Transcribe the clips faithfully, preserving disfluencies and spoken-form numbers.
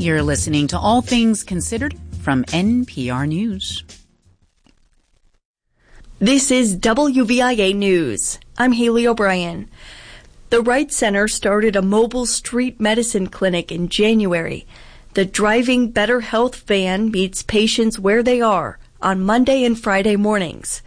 You're listening to All Things Considered from N P R News. This is W V I A News. I'm Haley O'Brien. The Wright Center started a mobile street medicine clinic in January. The Driving Better Health van meets patients where they are on Monday and Friday mornings.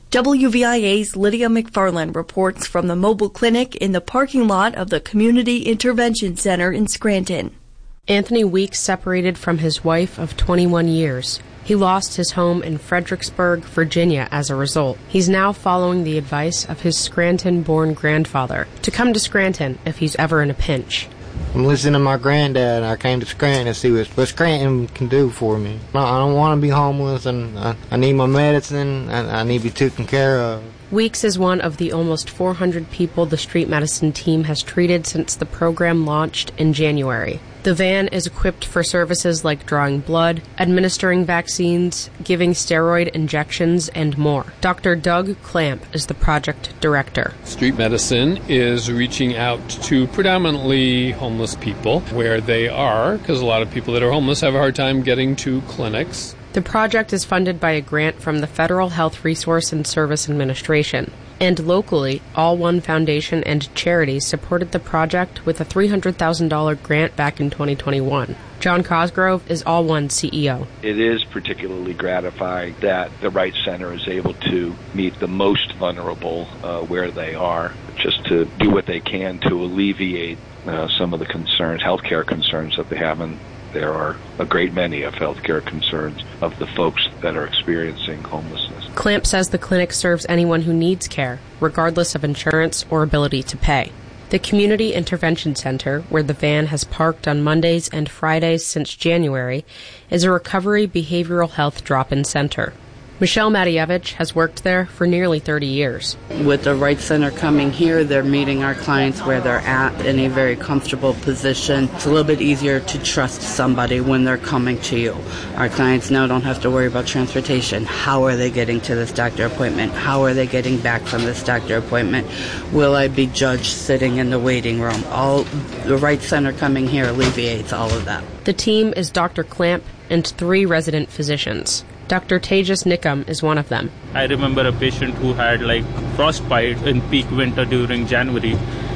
W V I A's Lydia McFarland reports from the mobile clinic in the parking lot of the Community Intervention Center in Scranton. Anthony Weeks separated from his wife of twenty-one years. He lost his home in Fredericksburg, Virginia as a result. He's now following the advice of his Scranton-born grandfather to come to Scranton if he's ever in a pinch. I'm listening to my granddad. I came to Scranton to see what, what Scranton can do for me. I don't want to be homeless, and I, I need my medicine, and I need to be taken care of. Weeks is one of the almost four hundred people the street medicine team has treated since the program launched in January. The van is equipped for services like drawing blood, administering vaccines, giving steroid injections, and more. Doctor Doug Clamp is the project director. Street medicine is reaching out to predominantly homeless people where they are, because a lot of people that are homeless have a hard time getting to clinics. The project is funded by a grant from the Federal Health Resource and Service Administration. And locally, All One Foundation and charities supported the project with a three hundred thousand dollars grant back in twenty twenty-one. John Cosgrove is All One C E O. It is particularly gratifying that the Wright Center is able to meet the most vulnerable uh, where they are, just to do what they can to alleviate uh, some of the concerns, healthcare concerns that they have. And there are a great many of healthcare concerns of the folks that are experiencing homelessness. Clamp says the clinic serves anyone who needs care, regardless of insurance or ability to pay. The Community Intervention Center, where the van has parked on Mondays and Fridays since January, is a recovery behavioral health drop-in center. Michelle Matievich has worked there for nearly thirty years. With the Wright Center coming here, they're meeting our clients where they're at in a very comfortable position. It's a little bit easier to trust somebody when they're coming to you. Our clients now don't have to worry about transportation. How are they getting to this doctor appointment? How are they getting back from this doctor appointment? Will I be judged sitting in the waiting room? All the Wright Center coming here alleviates all of that. The team is Doctor Clamp and three resident physicians. Doctor Tejas Nikam is one of them. I remember a patient who had like frostbite in peak winter during January,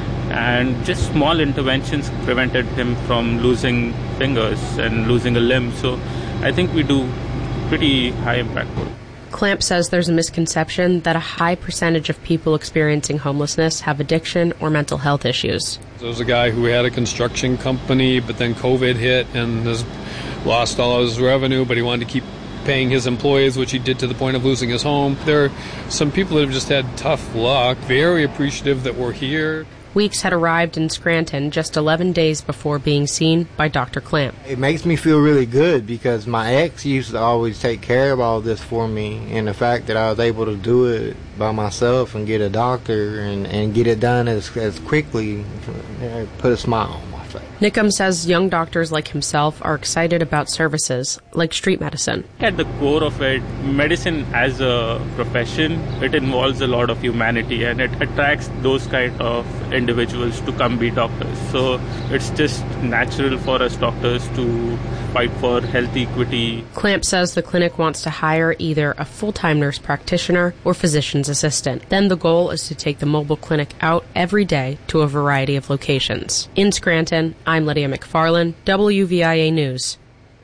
and just small interventions prevented him from losing fingers and losing a limb. So I think we do pretty high impact work. Clamp says there's a misconception that a high percentage of people experiencing homelessness have addiction or mental health issues. There was a guy who had a construction company, but then COVID hit and has lost all of his revenue, but he wanted to keep paying his employees, which he did to the point of losing his home. There are some people that have just had tough luck, very appreciative that we're here. Weeks had arrived in Scranton just eleven days before being seen by Doctor Clamp. It makes me feel really good because my ex used to always take care of all this for me, and the fact that I was able to do it by myself and get a doctor and, and get it done as, as quickly, it put a smile on my face. Nikam says young doctors like himself are excited about services like street medicine. At the core of it, medicine as a profession, it involves a lot of humanity and it attracts those kind of individuals to come be doctors. So it's just natural for us doctors to fight for health equity. Clamp says the clinic wants to hire either a full-time nurse practitioner or physician's assistant. Then the goal is to take the mobile clinic out every day to a variety of locations. In Scranton, I'm Lydia McFarland, W V I A News.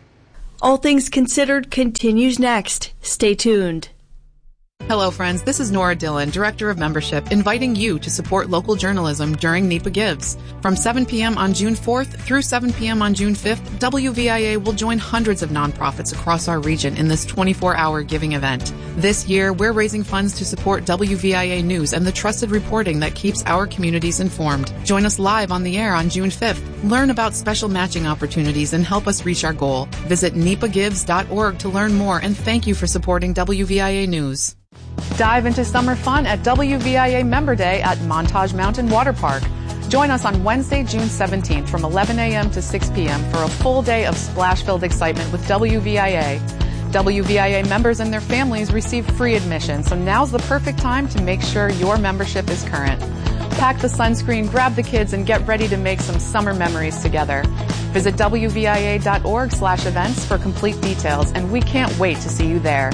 All Things Considered continues next. Stay tuned. Hello, friends. This is Nora Dillon, Director of Membership, inviting you to support local journalism during NEPA Gives. From seven p.m. on June fourth through seven p.m. on June fifth, W V I A will join hundreds of nonprofits across our region in this twenty-four hour giving event. This year, we're raising funds to support W V I A News and the trusted reporting that keeps our communities informed. Join us live on the air on June fifth. Learn about special matching opportunities and help us reach our goal. Visit nepa gives dot org to learn more, and thank you for supporting W V I A News. Dive into summer fun at W V I A Member Day at Montage Mountain Water Park. Join us on Wednesday, June seventeenth from eleven a.m. to six p.m. for a full day of splash-filled excitement with W V I A. W V I A members and their families receive free admission, so now's the perfect time to make sure your membership is current. Pack the sunscreen, grab the kids, and get ready to make some summer memories together. Visit W V I A dot org slash events for complete details, and we can't wait to see you there.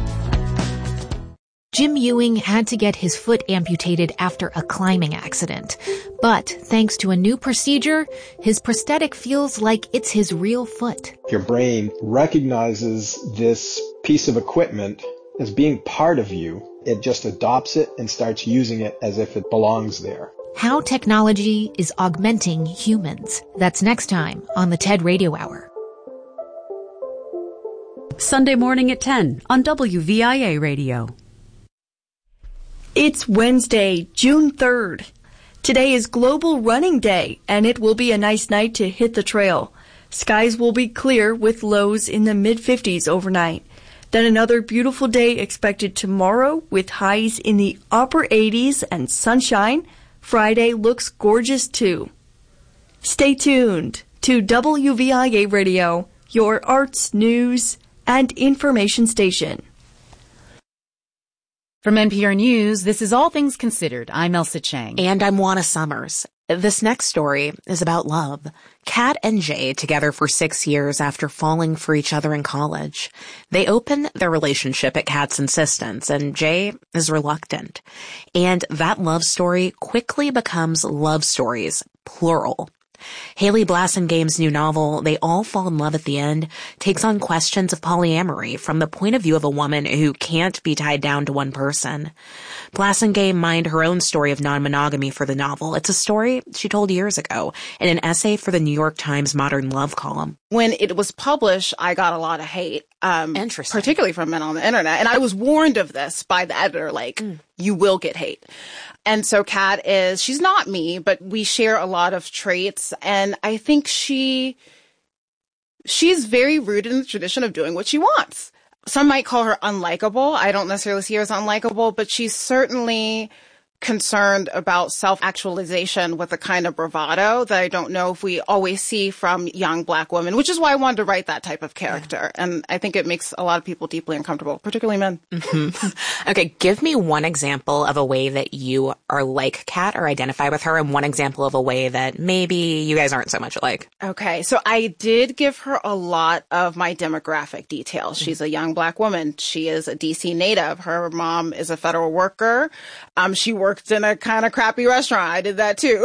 Jim Ewing had to get his foot amputated after a climbing accident. But thanks to a new procedure, his prosthetic feels like it's his real foot. Your brain recognizes this piece of equipment as being part of you. It just adopts it and starts using it as if it belongs there. How technology is augmenting humans. That's next time on the TED Radio Hour. Sunday morning at ten on W V I A Radio. It's Wednesday, June third. Today is Global Running Day, and it will be a nice night to hit the trail. Skies will be clear with lows in the mid fifties overnight. Then another beautiful day expected tomorrow with highs in the upper eighties and sunshine. Friday looks gorgeous too. Stay tuned to W V I A Radio, your arts, news, and information station. From N P R News, this is All Things Considered. I'm Elsa Chang. And I'm Juana Summers. This next story is about love. Kat and Jay together for six years after falling for each other in college. They open their relationship at Kat's insistence, and Jay is reluctant. And that love story quickly becomes love stories, plural. Haley Blassingame's new novel, They All Fall in Love at the End, takes on questions of polyamory from the point of view of a woman who can't be tied down to one person. Blassingame mined her own story of non-monogamy for the novel. It's a story she told years ago in an essay for the New York Times Modern Love column. When it was published, I got a lot of hate. Um, Interesting. Particularly from men on the internet. And I was warned of this by the editor, like, mm. you will get hate. And so Kat is, she's not me, but we share a lot of traits. And I think she, she's very rooted in the tradition of doing what she wants. Some might call her unlikable. I don't necessarily see her as unlikable, but she's certainly concerned about self-actualization with a kind of bravado that I don't know if we always see from young Black women, which is why I wanted to write that type of character. Yeah. And I think it makes a lot of people deeply uncomfortable, particularly men. Mm-hmm. Okay, give me one example of a way that you are like Kat or identify with her, and one example of a way that maybe you guys aren't so much alike. Okay, so I did give her a lot of my demographic details. She's a young Black woman. She is a D C native. Her mom is a federal worker. Um, she works Worked in a kind of crappy restaurant. I did that too.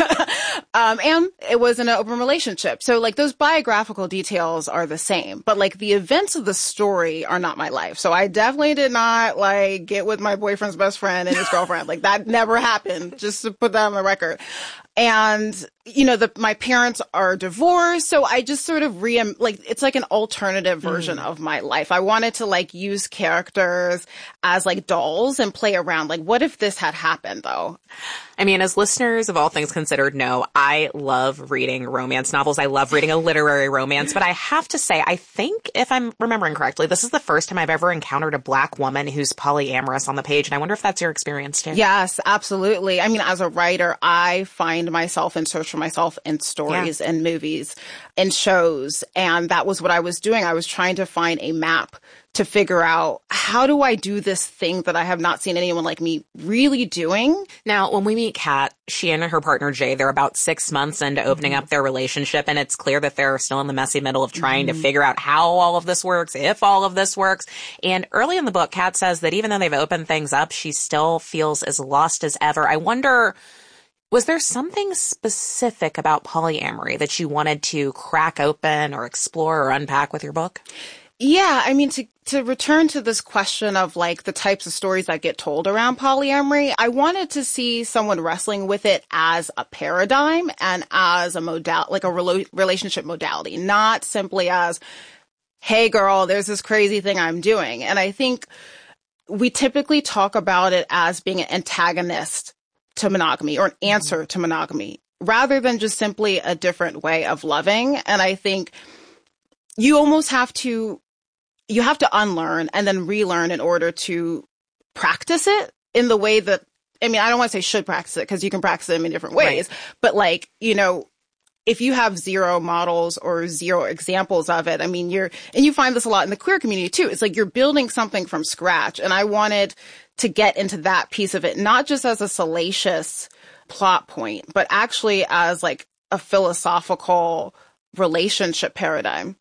um, and it was in an open relationship. So like those biographical details are the same, but like the events of the story are not my life. So I definitely did not like get with my boyfriend's best friend and his girlfriend. Like that never happened, just to put that on the record. And, you know, the, my parents are divorced. So I just sort of re, like, it's like an alternative version mm. of my life. I wanted to like use characters as like dolls and play around. Like, what if this had happened though? I mean, as listeners of All Things Considered know, I love reading romance novels. I love reading a literary romance. But I have to say, I think, if I'm remembering correctly, this is the first time I've ever encountered a Black woman who's polyamorous on the page. And I wonder if that's your experience, too. Yes, absolutely. I mean, as a writer, I find myself and search for myself in stories yeah. and movies and shows. And that was what I was doing. I was trying to find a map to figure out, how do I do this thing that I have not seen anyone like me really doing? Now, when we meet Kat, she and her partner Jay, they're about six months into opening mm-hmm. up their relationship, and it's clear that they're still in the messy middle of trying mm-hmm. to figure out how all of this works, if all of this works. And early in the book, Kat says that even though they've opened things up, she still feels as lost as ever. I wonder, was there something specific about polyamory that you wanted to crack open or explore or unpack with your book? Yeah, I mean, to to return to this question of like the types of stories that get told around polyamory, I wanted to see someone wrestling with it as a paradigm and as a modal, like a relo- relationship modality, not simply as, hey girl, there's this crazy thing I'm doing. And I think we typically talk about it as being an antagonist to monogamy or an answer mm-hmm. to monogamy, rather than just simply a different way of loving. And I think you almost have to You have to unlearn and then relearn in order to practice it in the way that, I mean, I don't want to say should practice it because you can practice it in many different ways. Right. But like, you know, if you have zero models or zero examples of it, I mean, you're, and you find this a lot in the queer community too. It's like you're building something from scratch. And I wanted to get into that piece of it, not just as a salacious plot point, but actually as like a philosophical relationship paradigm.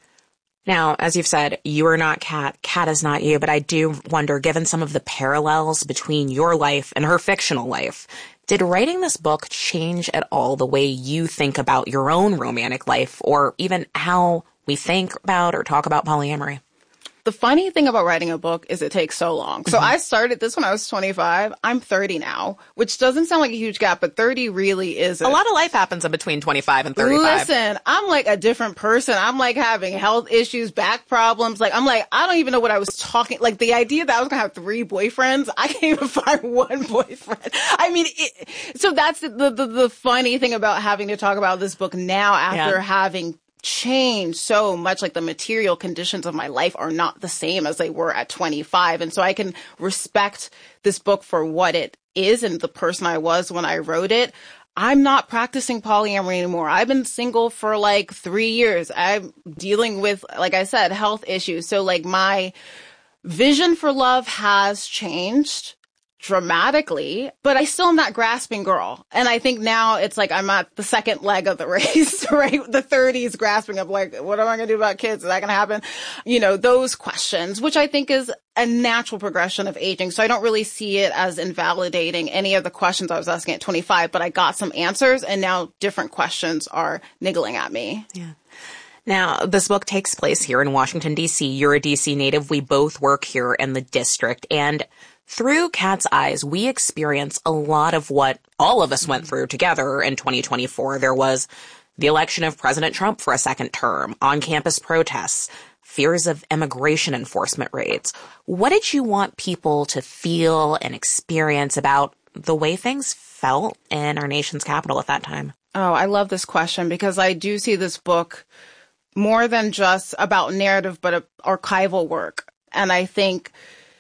Now, as you've said, you are not Kat, Kat is not you, but I do wonder, given some of the parallels between your life and her fictional life, did writing this book change at all the way you think about your own romantic life, or even how we think about or talk about polyamory? The funny thing about writing a book is it takes so long. So mm-hmm. I started this when I was twenty-five. I'm thirty now, which doesn't sound like a huge gap, but thirty really is. A lot of life happens in between twenty-five and thirty-five. Listen, I'm like a different person. I'm like having health issues, back problems. Like, I'm like, I don't even know what I was talking. Like, the idea that I was going to have three boyfriends, I can't even find one boyfriend. I mean, it, so that's the, the, the funny thing about having to talk about this book now after yeah. having changed so much. Like, the material conditions of my life are not the same as they were at twenty-five. And so I can respect this book for what it is and the person I was when I wrote it. I'm not practicing polyamory anymore. I've been single for like three years. I'm dealing with, like I said, health issues. So like my vision for love has changed dramatically, but I still am that grasping girl. And I think now it's like I'm at the second leg of the race, right? The thirties grasping of like, what am I going to do about kids? Is that going to happen? You know, those questions, which I think is a natural progression of aging. So I don't really see it as invalidating any of the questions I was asking at twenty-five, but I got some answers and now different questions are niggling at me. Yeah. Now, this book takes place here in Washington, D C. You're a D C native. We both work here in the district. And through Kat's eyes, we experience a lot of what all of us went through together in twenty twenty-four. There was the election of President Trump for a second term, on-campus protests, fears of immigration enforcement raids. What did you want people to feel and experience about the way things felt in our nation's capital at that time? Oh, I love this question because I do see this book more than just about narrative, but archival work. And I think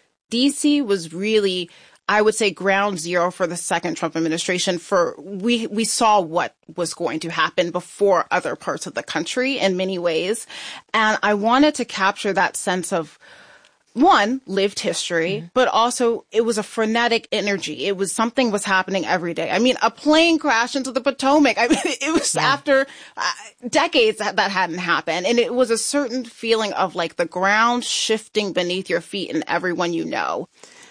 D C was really, I would say, ground zero for the second Trump administration. For we we saw what was going to happen before other parts of the country in many ways. And I wanted to capture that sense of, one, lived history, mm-hmm. but also it was a frenetic energy. It was something was happening every day. I mean, a plane crashed into the Potomac. I mean, it was yeah. after uh, decades that that hadn't happened. And it was a certain feeling of like the ground shifting beneath your feet and everyone you know.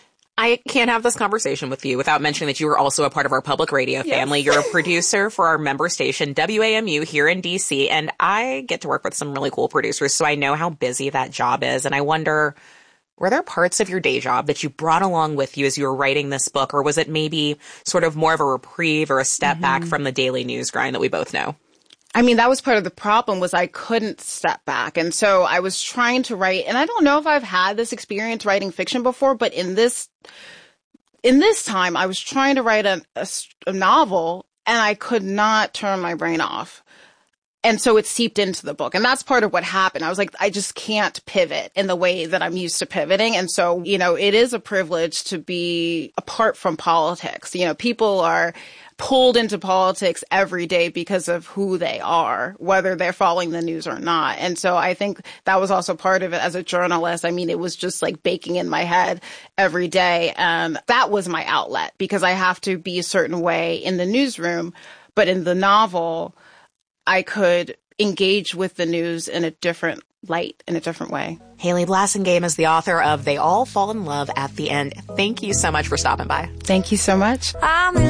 I can't have this conversation with you without mentioning that you are also a part of our public radio yes. family. You're a producer for our member station, W A M U, here in D C. And I get to work with some really cool producers, so I know how busy that job is. And I wonder, were there parts of your day job that you brought along with you as you were writing this book, or was it maybe sort of more of a reprieve or a step mm-hmm. back from the daily news grind that we both know? I mean, that was part of the problem was I couldn't step back. And so I was trying to write, and I don't know if I've had this experience writing fiction before, but in this, in this time, I was trying to write a, a, a novel and I could not turn my brain off. And so it seeped into the book. And that's part of what happened. I was like, I just can't pivot in the way that I'm used to pivoting. And so, you know, it is a privilege to be apart from politics. You know, people are pulled into politics every day because of who they are, whether they're following the news or not. And so I think that was also part of it as a journalist. I mean, it was just like baking in my head every day. And that was my outlet because I have to be a certain way in the newsroom. But in the novel, I could engage with the news in a different light, in a different way. Haley Blassingame is the author of They All Fall in Love at the End. Thank you so much for stopping by. Thank you so much. I'm